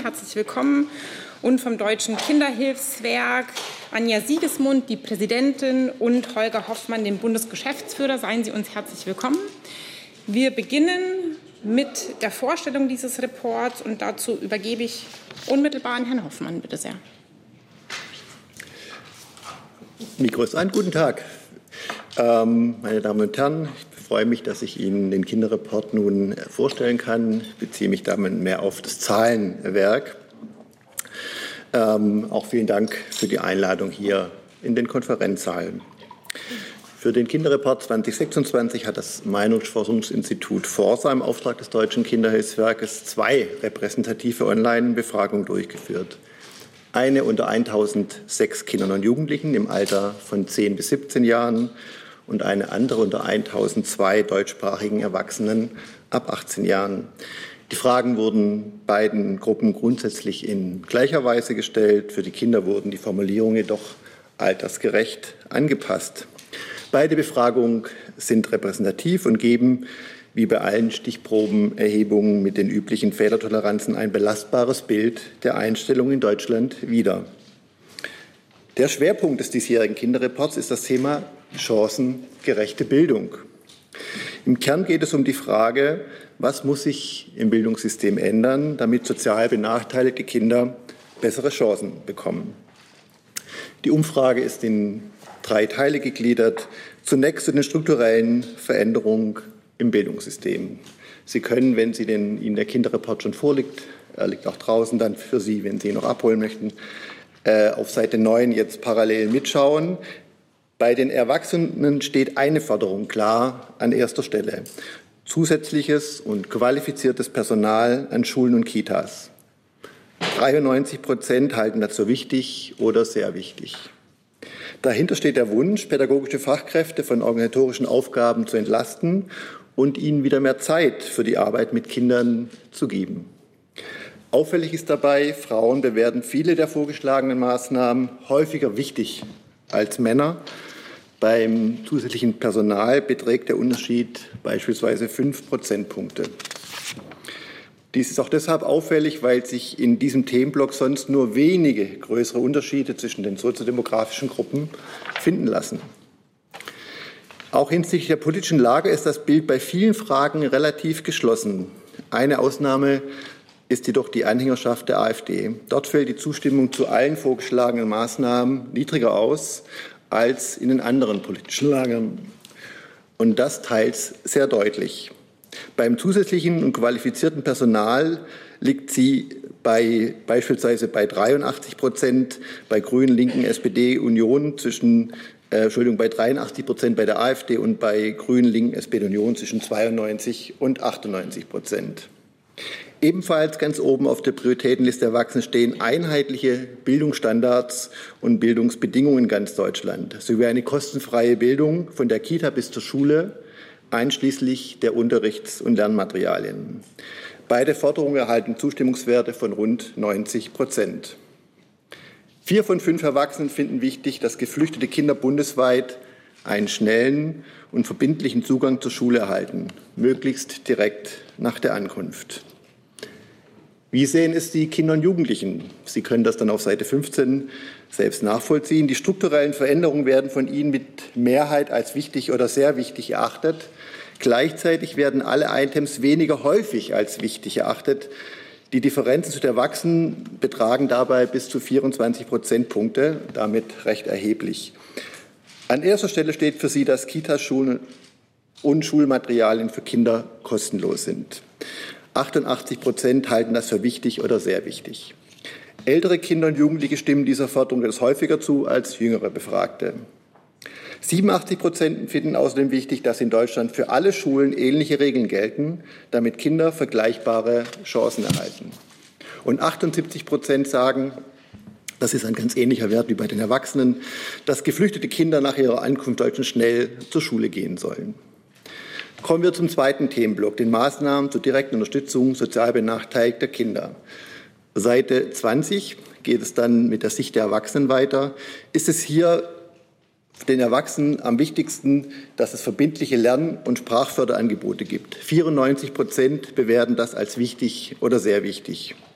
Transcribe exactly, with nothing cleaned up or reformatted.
herzlich willkommen. Und vom Deutschen Kinderhilfswerk Anja Siegesmund, die Präsidentin, und Holger Hoffmann, den Bundesgeschäftsführer. Seien Sie uns herzlich willkommen. Wir beginnen mit der Vorstellung dieses Reports und dazu übergebe ich unmittelbar an Herrn Hoffmann. Bitte sehr. Mikro ist an. Guten Tag. Ähm, meine Damen und Herren, ich freue mich, dass ich Ihnen den Kinderreport nun vorstellen kann. Ich beziehe mich damit mehr auf das Zahlenwerk. Ähm, auch vielen Dank für die Einladung hier in den Konferenzsaal. Für den Kinderreport zwanzig sechsundzwanzig hat das Meinungsforschungsinstitut Forsa im Auftrag des Deutschen Kinderhilfswerkes zwei repräsentative Online-Befragungen durchgeführt. Eine unter eintausendsechs Kindern und Jugendlichen im Alter von zehn bis siebzehn Jahren und eine andere unter eintausendzwei deutschsprachigen Erwachsenen ab achtzehn Jahren. Die Fragen wurden beiden Gruppen grundsätzlich in gleicher Weise gestellt. Für die Kinder wurden die Formulierungen jedoch altersgerecht angepasst. Beide Befragungen sind repräsentativ und geben, wie bei allen Stichprobenerhebungen mit den üblichen Fehlertoleranzen, ein belastbares Bild der Einstellung in Deutschland wider. Der Schwerpunkt des diesjährigen Kinderreports ist das Thema chancengerechte Bildung. Im Kern geht es um die Frage, was muss sich im Bildungssystem ändern, damit sozial benachteiligte Kinder bessere Chancen bekommen. Die Umfrage ist in drei Teile gegliedert. Zunächst zu den strukturellen Veränderungen im Bildungssystem. Sie können, wenn Sie den, Ihnen der Kinderreport schon vorliegt, er liegt auch draußen dann für Sie, wenn Sie ihn noch abholen möchten, äh, auf Seite neun jetzt parallel mitschauen. Bei den Erwachsenen steht eine Forderung klar an erster Stelle: zusätzliches und qualifiziertes Personal an Schulen und Kitas. dreiundneunzig Prozent halten das für wichtig oder sehr wichtig. Dahinter steht der Wunsch, pädagogische Fachkräfte von organisatorischen Aufgaben zu entlasten und ihnen wieder mehr Zeit für die Arbeit mit Kindern zu geben. Auffällig ist dabei, Frauen bewerten viele der vorgeschlagenen Maßnahmen häufiger wichtig als Männer. Beim zusätzlichen Personal beträgt der Unterschied beispielsweise fünf Prozentpunkte. Dies ist auch deshalb auffällig, weil sich in diesem Themenblock sonst nur wenige größere Unterschiede zwischen den soziodemografischen Gruppen finden lassen. Auch hinsichtlich der politischen Lage ist das Bild bei vielen Fragen relativ geschlossen. Eine Ausnahme ist jedoch die Anhängerschaft der AfD. Dort fällt die Zustimmung zu allen vorgeschlagenen Maßnahmen niedriger aus als in den anderen politischen Lagern. Und das teils sehr deutlich. Beim zusätzlichen und qualifizierten Personal liegt sie bei, beispielsweise bei dreiundachtzig Prozent, bei Grünen, Linken, S P D, Union zwischen, äh, Entschuldigung, bei dreiundachtzig Prozent bei der AfD und bei Grünen, Linken, S P D, Union zwischen zweiundneunzig und achtundneunzig Prozent. Ebenfalls ganz oben auf der Prioritätenliste der Erwachsenen stehen einheitliche Bildungsstandards und Bildungsbedingungen in ganz Deutschland, sowie eine kostenfreie Bildung von der Kita bis zur Schule, einschließlich der Unterrichts- und Lernmaterialien. Beide Forderungen erhalten Zustimmungswerte von rund neunzig Prozent. Vier von fünf Erwachsenen finden wichtig, dass geflüchtete Kinder bundesweit einen schnellen und verbindlichen Zugang zur Schule erhalten, möglichst direkt nach der Ankunft. Wie sehen es die Kinder und Jugendlichen? Sie können das dann auf Seite fünfzehn selbst nachvollziehen. Die strukturellen Veränderungen werden von Ihnen mit Mehrheit als wichtig oder sehr wichtig erachtet. Gleichzeitig werden alle Items weniger häufig als wichtig erachtet. Die Differenzen zu den Erwachsenen betragen dabei bis zu vierundzwanzig Prozentpunkte, damit recht erheblich. An erster Stelle steht für Sie, dass Kitas, Schulen und Schulmaterialien für Kinder kostenlos sind. achtundachtzig Prozent halten das für wichtig oder sehr wichtig. Ältere Kinder und Jugendliche stimmen dieser Forderung etwas häufiger zu als jüngere Befragte. siebenundachtzig Prozent finden außerdem wichtig, dass in Deutschland für alle Schulen ähnliche Regeln gelten, damit Kinder vergleichbare Chancen erhalten. Und achtundsiebzig Prozent sagen, das ist ein ganz ähnlicher Wert wie bei den Erwachsenen, dass geflüchtete Kinder nach ihrer Ankunft in Deutschland schnell zur Schule gehen sollen. Kommen wir zum zweiten Themenblock, den Maßnahmen zur direkten Unterstützung sozial benachteiligter Kinder. Seite zwanzig geht es dann mit der Sicht der Erwachsenen weiter. Ist es hier für den Erwachsenen am wichtigsten, dass es verbindliche Lern- und Sprachförderangebote gibt. vierundneunzig Prozent bewerten das als wichtig oder sehr wichtig.